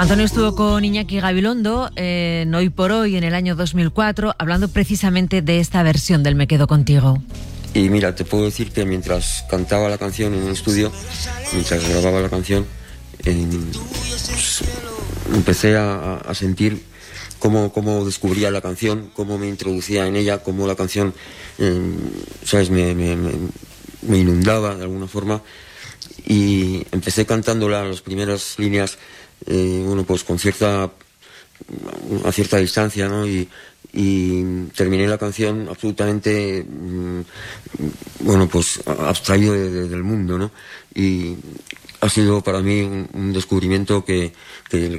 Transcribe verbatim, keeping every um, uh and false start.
Antonio estuvo con Iñaki Gabilondo en Hoy por Hoy en el año dos mil cuatro, hablando precisamente de esta versión del Me Quedo Contigo. Y mira, te puedo decir que mientras cantaba la canción en el estudio, mientras grababa la canción, eh, pues, empecé a, a sentir cómo, cómo descubría la canción, cómo me introducía en ella, cómo la canción, eh, ¿sabes?, me, me, me, me inundaba de alguna forma. Y empecé cantándola las primeras líneas, eh, bueno, pues con cierta, a cierta distancia, ¿no? Y, y terminé la canción absolutamente, mmm, bueno, pues abstraído de, de, del mundo, ¿no? Y ha sido para mí un, un descubrimiento que, que,